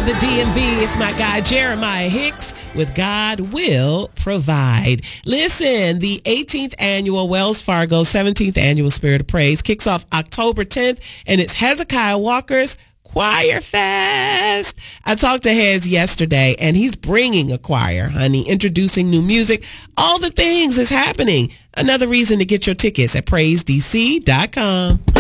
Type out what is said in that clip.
the DMV. It's my guy Jeremiah Hicks with God Will Provide. Listen, the 18th annual Wells Fargo 17th annual Spirit of Praise kicks off October 10th, and it's Hezekiah Walker's Choir Fest. I talked to Hez yesterday, and he's bringing a choir, honey, introducing new music. All the things is happening. Another reason to get your tickets at PraiseDC.com.